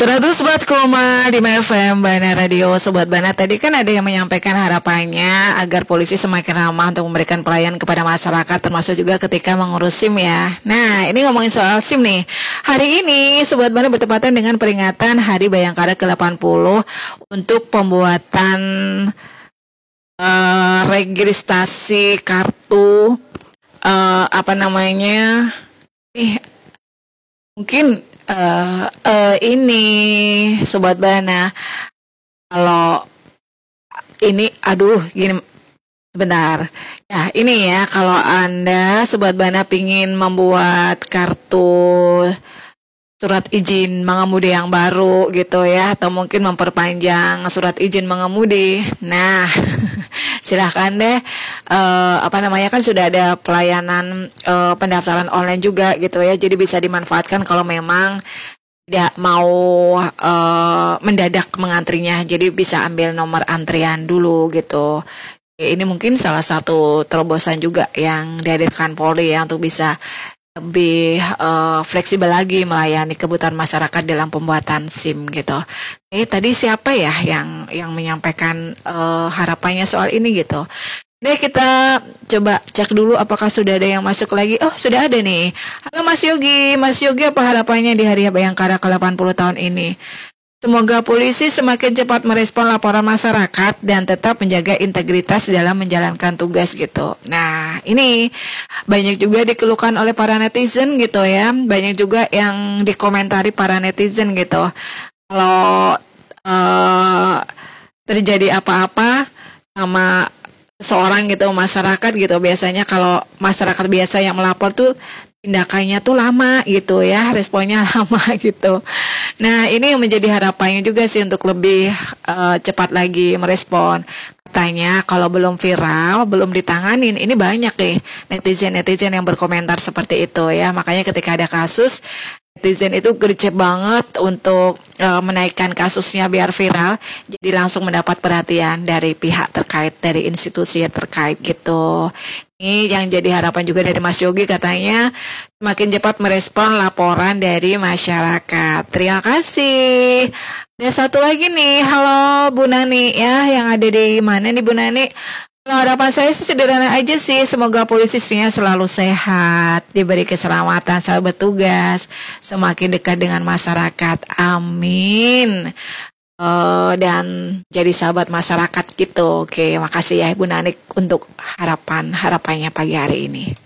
104,5 FM Bana Radio. Sobat Bana, tadi kan ada yang menyampaikan harapannya agar polisi semakin ramah untuk memberikan pelayanan kepada masyarakat, termasuk juga ketika mengurus SIM ya. Nah, ini ngomongin soal SIM nih. Hari ini Sobat Bana bertepatan dengan peringatan Hari Bayangkara ke-80 untuk pembuatan registrasi kartu mungkin ini Sobat Bana, kalau ini gini sebentar ya, ini ya, kalau Anda Sobat Bana pingin membuat kartu surat izin mengemudi yang baru gitu ya, atau mungkin memperpanjang surat izin mengemudi, nah silahkan deh, kan sudah ada pelayanan pendaftaran online juga gitu ya, jadi bisa dimanfaatkan kalau memang tidak mau mendadak mengantrinya, jadi bisa ambil nomor antrian dulu gitu. Ini mungkin salah satu terobosan juga yang dihadirkan Polri ya, untuk bisa lebih fleksibel lagi melayani kebutuhan masyarakat dalam pembuatan SIM gitu. Tadi siapa ya yang menyampaikan harapannya soal ini gitu. Deh, kita coba cek dulu apakah sudah ada yang masuk lagi. Oh, sudah ada nih. Halo Mas Yogi. Mas Yogi, apa harapannya di Hari Bayangkara ke-80 tahun ini? Semoga polisi semakin cepat merespon laporan masyarakat dan tetap menjaga integritas dalam menjalankan tugas gitu. Nah, ini banyak juga dikeluhkan oleh para netizen gitu ya. Banyak juga yang dikomentari para netizen gitu. Kalau terjadi apa-apa sama seorang gitu, masyarakat gitu, biasanya kalau masyarakat biasa yang melapor tuh tindakannya tuh lama gitu ya, responnya lama gitu. Nah, ini yang menjadi harapannya juga sih untuk lebih cepat lagi merespon. Katanya kalau belum viral, belum ditanganin, ini banyak deh netizen-netizen yang berkomentar seperti itu ya. Makanya ketika ada kasus, netizen itu gercep banget untuk menaikkan kasusnya biar viral, jadi langsung mendapat perhatian dari pihak terkait, dari institusi yang terkait gitu. Ini yang jadi harapan juga dari Mas Yogi, katanya semakin cepat merespon laporan dari masyarakat. Terima kasih. Ada satu lagi nih, halo Bu Nani ya, yang ada di mana nih Bu Nani? Kalau harapan saya sih sederhana aja sih, semoga polisinya selalu sehat, diberi keselamatan saat bertugas, semakin dekat dengan masyarakat, amin. Dan jadi sahabat masyarakat gitu. Oke, makasih ya Ibu Nanik untuk harapannya pagi hari ini.